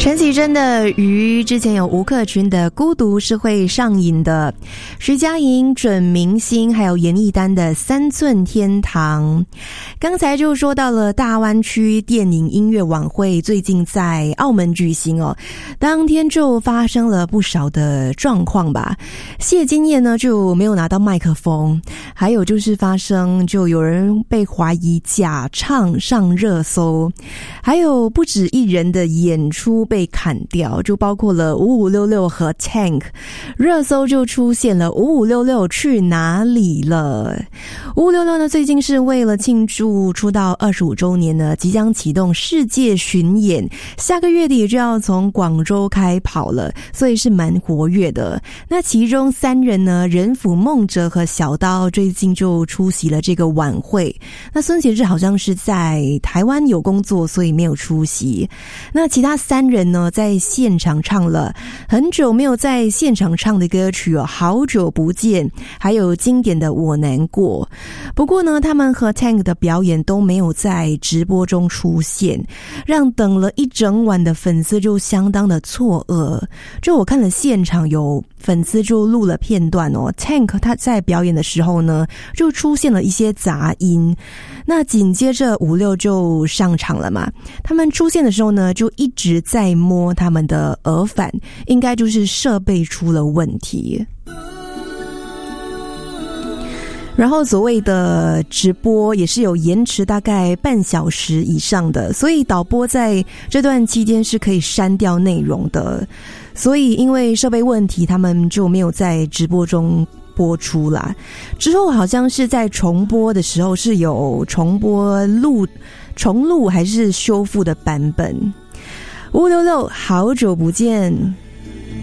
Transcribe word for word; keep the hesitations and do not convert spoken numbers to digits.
陈绮贞的鱼，之前有吴克群的孤独是会上瘾的，徐佳莹准明星，还有严艺丹的三寸天堂。刚才就说到了大湾区电影音乐晚会最近在澳门举行哦，当天就发生了不少的状况吧。谢金燕呢就没有拿到麦克风，还有就是发生就有人被怀疑假唱上热搜，还有不止一人的演出被砍掉，就包括了五五六六和 Tank， 热搜就出现了五五六六去哪里了。五五六六呢最近是为了庆祝出道二十五周年呢，即将启动世界巡演，下个月底就要从广州开跑了，所以是蛮活跃的。那其中三人呢，人府梦哲和小刀最近就出席了这个晚会，那孙协志好像是在台湾有工作，所以没有出席。那其他三人呢在现场唱了很久没有在现场唱的歌曲哦，好久不见，还有经典的我难过。不过呢他们和 Tank 的表演都没有在直播中出现，让等了一整晚的粉丝就相当的错愕。就我看了现场，有粉丝就录了片段哦， Tank 他在表演的时候呢就出现了一些杂音，那紧接着五六就上场了嘛，他们出现的时候呢就一直在摸他们的耳返，应该就是设备出了问题。然后所谓的直播也是有延迟大概半小时以上的，所以导播在这段期间是可以删掉内容的，所以因为设备问题他们就没有在直播中播出啦。之后好像是在重播的时候是有重播录重录还是修复的版本。五六六好久不见，